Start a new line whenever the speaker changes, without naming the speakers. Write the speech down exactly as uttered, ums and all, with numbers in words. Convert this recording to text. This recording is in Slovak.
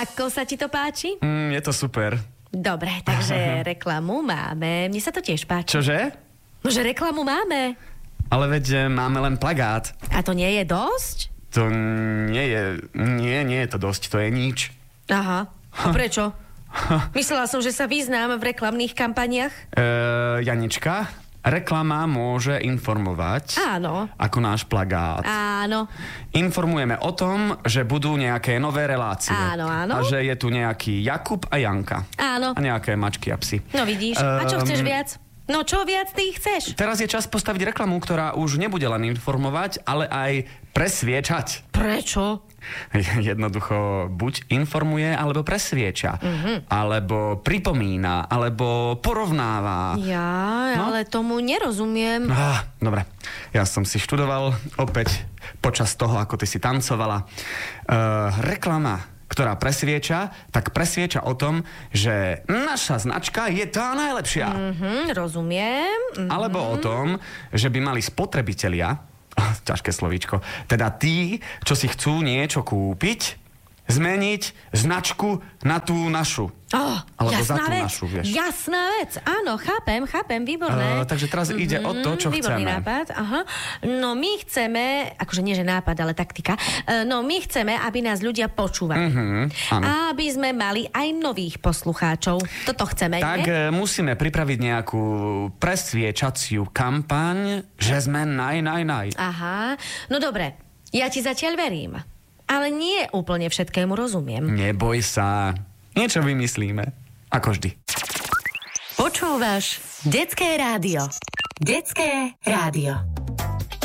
Ako sa ti to páči?
Mm, je to super.
Dobre, takže reklamu máme. Mne sa to tiež páči.
Čože?
No, že reklamu máme.
Ale veď e, máme len plagát.
A to nie je dosť?
To nie je... Nie, nie je to dosť, to je nič.
Aha. A prečo? Myslela som, že sa vyznám v reklamných kampaniach.
E, Janička, reklama môže informovať.
Áno.
Ako náš plagát.
Áno.
Informujeme o tom, že budú nejaké nové relácie.
Áno, áno.
A že je tu nejaký Jakub a Janka.
Áno.
A nejaké mačky a psy.
No vidíš. A čo
Ehm,
chceš viac? No čo viac ty chceš?
Teraz je čas postaviť reklamu, ktorá už nebude len informovať, ale aj presviečať.
Prečo?
Jednoducho buď informuje, alebo presvieča.
Mhm.
Alebo pripomína, alebo porovnáva.
Ja,
No?
ale tomu nerozumiem.
Ah, dobre, ja som si študoval opäť počas toho, ako ty si tancovala. Uh, reklama, ktorá presvieča, tak presvieča o tom, že naša značka je tá najlepšia.
Mhm, rozumiem. Mhm.
Alebo o tom, že by mali spotrebitelia, ťažké slovíčko, teda tí, čo si chcú niečo kúpiť, zmeniť značku na tú našu.
Oh,
Alebo za
jasná
tú
vec.
našu, vieš.
Jasná vec. Áno, chápem, chápem, výborné.
Uh, takže teraz ide o to, čo
výborný
chceme.
nápad, aha. No my chceme, akože nie že nápad, ale taktika, uh, no my chceme, aby nás ľudia počúvali.
Uh-huh, áno.
A aby sme mali aj nových poslucháčov. Toto chceme,
Tak
nie?
e, musíme pripraviť nejakú presviečaciu kampaň, že sme naj, naj, naj.
Aha, no dobre, ja ti zatiaľ verím. Ale nie úplne všetkému rozumiem.
Neboj sa. Niečo vymyslíme. Ako vždy.
Počúvaš Detské rádio. Detské rádio.